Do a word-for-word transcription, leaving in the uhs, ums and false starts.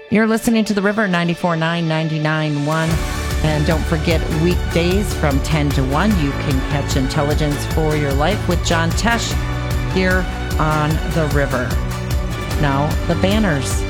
You're listening to The River, ninety-four point nine, ninety-nine point one. And don't forget, weekdays from ten to one, you can catch Intelligence for Your Life with John Tesh here on The River. Now, the banners.